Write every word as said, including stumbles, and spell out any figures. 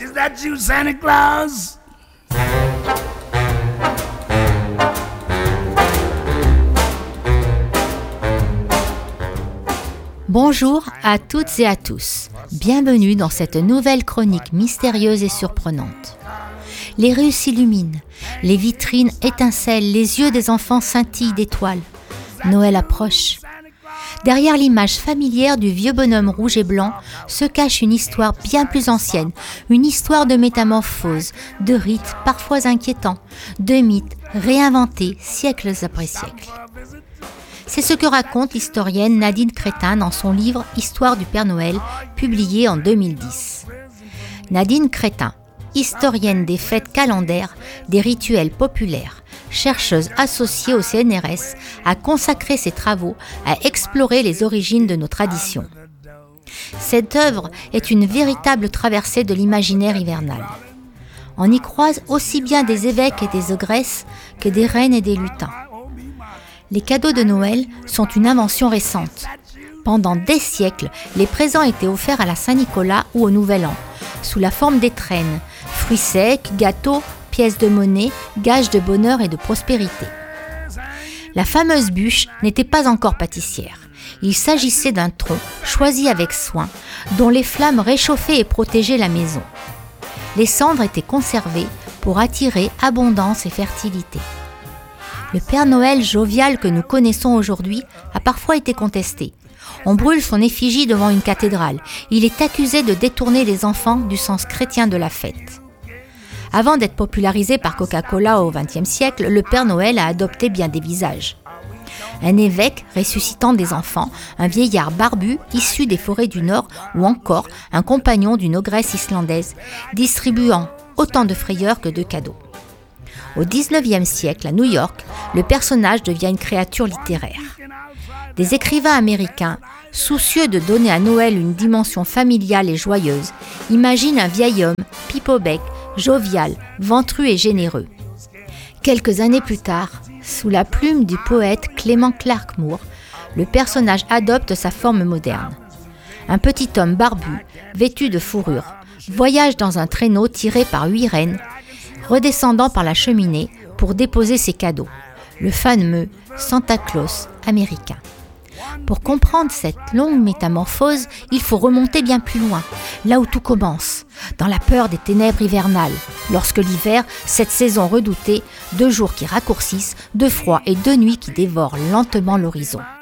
Is that you, Santa Claus? Bonjour à toutes et à tous. Bienvenue dans cette nouvelle chronique mystérieuse et surprenante. Les rues s'illuminent, les vitrines étincellent, les yeux des enfants scintillent d'étoiles. Noël approche. Derrière l'image familière du vieux bonhomme rouge et blanc se cache une histoire bien plus ancienne, une histoire de métamorphose, de rites parfois inquiétants, de mythes réinventés siècles après siècles. C'est ce que raconte l'historienne Nadine Crétin dans son livre « Histoire du Père Noël » publié en deux mille dix. Nadine Crétin, historienne des fêtes calendaires, des rituels populaires, chercheuse associée au C N R S, a consacré ses travaux à explorer les origines de nos traditions. Cette œuvre est une véritable traversée de l'imaginaire hivernal. On y croise aussi bien des évêques et des ogresses que des reines et des lutins. Les cadeaux de Noël sont une invention récente. Pendant des siècles, les présents étaient offerts à la Saint-Nicolas ou au Nouvel An, sous la forme d'étrennes, fruits secs, gâteaux, pièces de monnaie, gages de bonheur et de prospérité. La fameuse bûche n'était pas encore pâtissière. Il s'agissait d'un tronc choisi avec soin, dont les flammes réchauffaient et protégeaient la maison. Les cendres étaient conservées pour attirer abondance et fertilité. Le Père Noël jovial que nous connaissons aujourd'hui a parfois été contesté. On brûle son effigie devant une cathédrale. Il est accusé de détourner les enfants du sens chrétien de la fête. Avant d'être popularisé par Coca-Cola au vingtième siècle, le Père Noël a adopté bien des visages. Un évêque ressuscitant des enfants, un vieillard barbu issu des forêts du Nord ou encore un compagnon d'une ogresse islandaise, distribuant autant de frayeurs que de cadeaux. Au dix-neuvième siècle, à New York, le personnage devient une créature littéraire. Des écrivains américains, soucieux de donner à Noël une dimension familiale et joyeuse, imaginent un vieil homme, pipe au bec, jovial, ventru et généreux. Quelques années plus tard, sous la plume du poète Clement Clarke Moore, le personnage adopte sa forme moderne. Un petit homme barbu, vêtu de fourrure, voyage dans un traîneau tiré par huit rennes, redescendant par la cheminée pour déposer ses cadeaux, le fameux Santa Claus américain. Pour comprendre cette longue métamorphose, il faut remonter bien plus loin, là où tout commence, dans la peur des ténèbres hivernales, lorsque l'hiver, cette saison redoutée, deux jours qui raccourcissent, de froid et de nuits qui dévorent lentement l'horizon.